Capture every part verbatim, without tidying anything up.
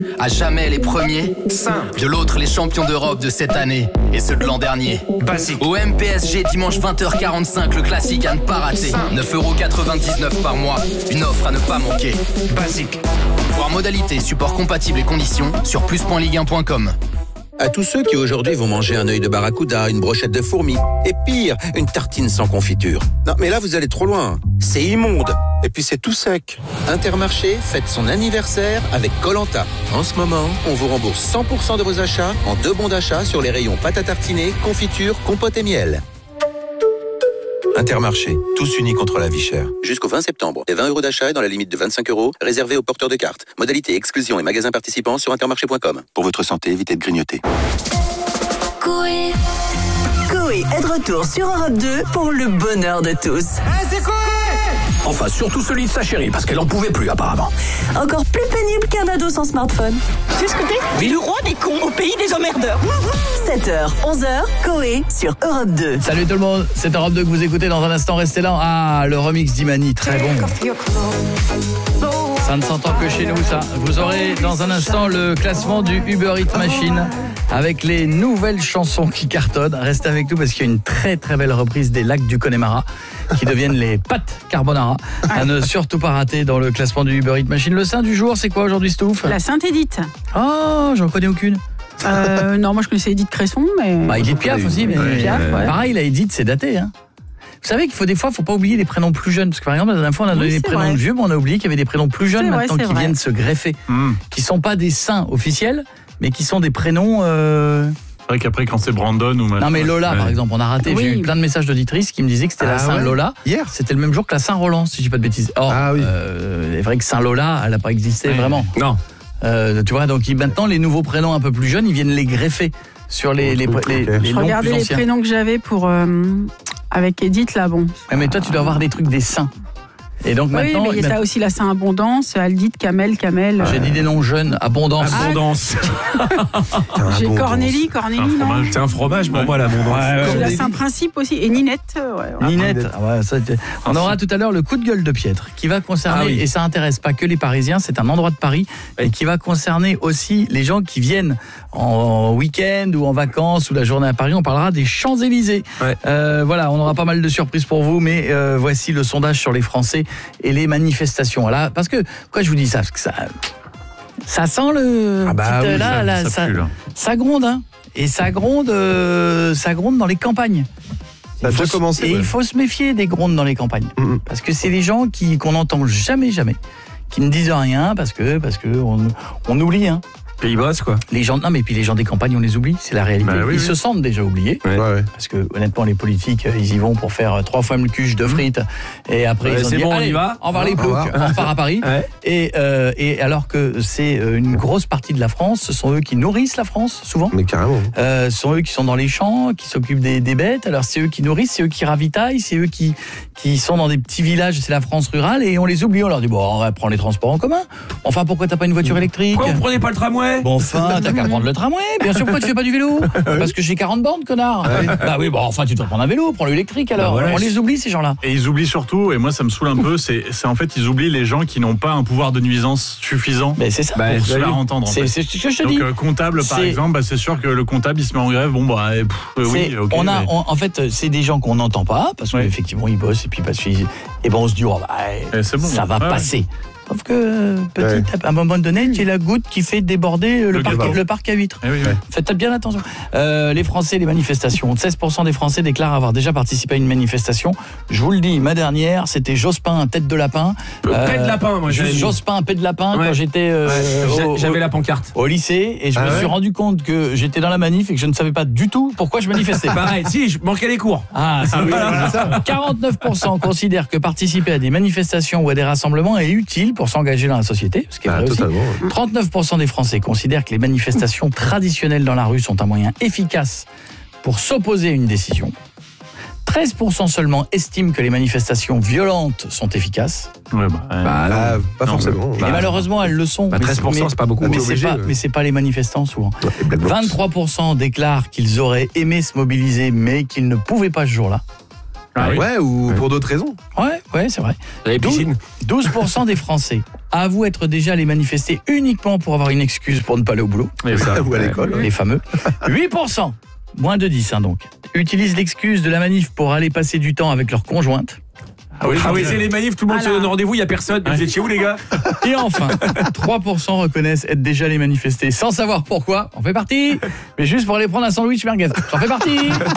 À jamais les premiers, Simple. de l'autre les champions d'Europe de cette année et ceux de l'an dernier. Basique. Au M P S G dimanche vingt heures quarante-cinq, le classique à ne pas rater. neuf euros quatre-vingt-dix-neuf par mois, une offre à ne pas manquer. Basique. Voir modalités, support compatible et conditions sur plus point ligue un point com. À tous ceux qui aujourd'hui vont manger un œil de barracuda, une brochette de fourmi, et pire, une tartine sans confiture. Non, mais là, vous allez trop loin. C'est immonde. Et puis, c'est tout sec. Intermarché fête son anniversaire avec Koh-Lanta. En ce moment, on vous rembourse cent pour cent de vos achats en deux bons d'achat sur les rayons pâte à tartiner, confiture, compote et miel. Intermarché, tous unis contre la vie chère. Jusqu'au vingt septembre, les vingt euros d'achat est dans la limite de vingt-cinq euros, réservés aux porteurs de cartes. Modalité exclusion et magasins participants sur intermarché point com. Pour votre santé, évitez de grignoter. Coé. Coé est de retour sur Europe deux pour le bonheur de tous. Hey, c'est Coé! Enfin, surtout celui de sa chérie, parce qu'elle en pouvait plus apparemment. Encore plus pénible qu'un ado sans smartphone. C'est ce que t'es le roi des cons au pays des emmerdeurs. sept heures, onze heures, Coé sur Europe deux. Salut tout le monde, c'est Europe deux que vous écoutez dans un instant, restez là. Ah, le remix d'Imani, très bon. Ça ne s'entend que chez nous, ça. Vous aurez dans un instant le classement du Uber Eats Machine avec les nouvelles chansons qui cartonnent. Restez avec nous parce qu'il y a une très très belle reprise des Lacs du Connemara qui deviennent les pâtes carbonara. À ne surtout pas rater dans le classement du Uber Eats Machine. Le saint du jour, c'est quoi aujourd'hui, Stouff ? La Sainte Édith. Oh, j'en connais aucune. Euh, non, moi je connaissais Édith Cresson, mais... Bah, Edith Piaf aussi, mais Piaf, ouais. Pareil, la Edith, c'est daté, hein. Vous savez qu'il faut des fois, faut pas oublier les prénoms plus jeunes. Parce que par exemple, la dernière fois, on a donné Oui, des c'est prénoms vrai. de vieux, mais on a oublié qu'il y avait des prénoms plus jeunes C'est maintenant vrai, c'est qui vrai. viennent se greffer. Mmh. Qui sont pas des saints officiels, mais qui sont des prénoms... Euh... C'est vrai qu'après, quand c'est Brandon ou... Non mais Lola, ouais. par exemple, on a raté. Oui. J'ai eu plein de messages d'auditrices qui me disaient que c'était Ah la Saint ouais Lola. Hier C'était le même jour que la Saint Roland, si je dis pas de bêtises. Or, Ah oui. euh, c'est vrai que Saint Lola, elle n'a pas existé Oui. vraiment. Non. Euh, tu vois, donc ils- maintenant, les nouveaux prénoms un peu plus jeunes, ils viennent les greffer sur les, les, Ok. les, les Je noms regardais plus les anciens. prénoms que j'avais pour... euh, avec Édith, là, bon. Ouais, mais toi, tu dois avoir des trucs des saints. Et donc Oui, maintenant... mais il y a aussi la Saint Abondance, Aldite, Kamel, Kamel. J'ai dit des noms jeunes, abondance. Ah, Abondance. J'ai Cornélie, Cornélie, non fromage. C'est un fromage pour moi, l'abondance. J'ai la Saint Principe aussi, et Ninette. euh, ouais, ouais. Ninette. Ah ouais, ça, c'était- on aura tout à l'heure le coup de gueule de Pietre qui va concerner, Ah oui. et ça intéresse pas que les Parisiens, c'est un endroit de Paris, et qui va concerner aussi les gens qui viennent en week-end ou en vacances ou la journée à Paris. On parlera des Champs-Élysées. Ouais. Euh, voilà, on aura pas mal de surprises pour vous, mais euh, voici le sondage sur les Français et les manifestations. Là, parce que, pourquoi je vous dis ça ? Parce que ça, ça sent le... Ah bah petite- oui, là, ça- là, ça ça, pue, là. ça gronde, hein. Et ça gronde, euh, ça gronde dans les campagnes. Ça a Il faut déjà se- commencé, Et ouais. il faut se méfier des grondes dans les campagnes. Mhm. Parce que c'est des gens qui, qu'on n'entend jamais, jamais. Qui ne disent rien parce que, parce que on, on oublie, hein. Pays boss, quoi. Les gens, non, mais puis les gens des campagnes, on les oublie, c'est la réalité. Bah oui, ils oui. se sentent déjà oubliés. Ouais, ouais. Parce que, honnêtement, les politiques, euh, ils y vont pour faire euh, trois fois le cuche de frites. Et après, Ouais, ils ont c'est dit, bon, on allez, y va. on va les Au ploucs, revoir. on repart à Paris. Ouais. Et, euh, et alors que c'est euh, une grosse partie de la France, ce sont eux qui nourrissent la France, souvent. Mais carrément. Euh, ce sont eux qui sont dans les champs, qui s'occupent des, des bêtes. Alors c'est eux qui nourrissent, c'est eux qui ravitaillent, c'est eux qui, qui sont dans des petits villages, c'est la France rurale, et on les oublie. On leur dit, bon, on va prendre les transports en commun. Enfin, pourquoi t'as pas une voiture électrique ? Pourquoi vous prenez pas le tramway? Bon, enfin, t'as qu'à prendre le tramway. Bien sûr, pourquoi tu fais pas du vélo ? Parce que j'ai quarante bornes, connard. Bah oui, bon, enfin, tu dois prendre un vélo, prends l'électrique alors. Bah voilà. On les oublie, ces gens-là. Et ils oublient surtout, et moi ça me saoule un peu, c'est, c'est en fait ils oublient les gens qui n'ont pas un pouvoir de nuisance suffisant Mais c'est ça. Bah, pour se vous faire avez vu. entendre. en C'est fait. c'est ce que je te Donc dis. euh, comptable par C'est- exemple, bah, c'est sûr que le comptable il se met en grève, bon bah pff, euh, oui, C'est- ok. on a, mais- on- en fait, c'est des gens qu'on n'entend pas parce Ouais. qu'effectivement ils bossent et puis parce qu'ils, et ben on se dit oh, bah, Eh, c'est bon. ça va Ouais. passer. Sauf que euh, petit, Ouais. à un moment donné, tu as la goutte qui fait déborder le, Le parc, gazon. le parc à huîtres. Eh oui, oui. Faites bien attention. Euh, les Français, les manifestations. seize pour cent des Français déclarent avoir déjà participé à une manifestation. Je vous le dis, ma dernière, c'était Jospin, tête de lapin. Euh, paix de lapin, moi, j'avais mis. Jospin, paix de lapin, Ouais. quand j'étais euh, Ouais, au- J'avais au- la pancarte. au lycée, et je Ah me ouais suis rendu compte que j'étais dans la manif et que je ne savais pas du tout pourquoi je manifestais. Pareil, si, je manquais les cours. Ah, c'est quarante-neuf pour cent considèrent que participer à des manifestations ou à des rassemblements est utile pour s'engager dans la société, ce qui est Ah, vrai aussi. totalement. trente-neuf pour cent des Français considèrent que les manifestations traditionnelles dans la rue sont un moyen efficace pour s'opposer à une décision. treize pour cent seulement estiment que les manifestations violentes sont efficaces. Ouais, bah, euh, Bah, Ah, non, pas non, forcément. et malheureusement, elles le sont. bah, Mais treize pour cent, mais- c'est pas beaucoup. Mais T'es c'est obligé, pas, euh. mais c'est pas les manifestants souvent. Ouais, les Black Blocs. vingt-trois pour cent déclarent qu'ils auraient aimé se mobiliser, mais qu'ils ne pouvaient pas ce jour-là. Ah oui. Ouais, ou pour d'autres raisons. Ouais, ouais, c'est vrai. Les piscines. douze pour cent des Français avouent être déjà allés manifester uniquement pour avoir une excuse pour ne pas aller au boulot. Et ça. Ou à l'école. Les fameux. huit pour cent, moins de dix hein, donc, utilisent l'excuse de la manif pour aller passer du temps avec leur conjointe. Ah oui, ah oui c'est les manifs, tout le monde se donne rendez-vous, il n'y a personne. Vous êtes chez où, les gars? Et enfin, trois pour cent reconnaissent être déjà allés manifester sans savoir pourquoi. On fait partie, mais juste pour aller prendre un sandwich merguez. J'en fais partie.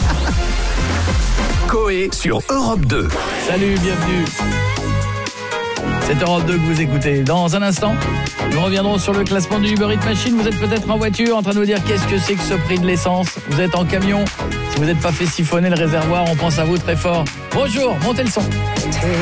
Coé sur Europe deux. Salut, bienvenue. C'est Europe deux que vous écoutez. Dans un instant, nous reviendrons sur le classement du Uber Eats Machine. Vous êtes peut-être en voiture en train de nous dire qu'est-ce que c'est que ce prix de l'essence. Vous êtes en camion. Si vous n'êtes pas fait siphonner le réservoir, on pense à vous très fort. Bonjour, montez le son.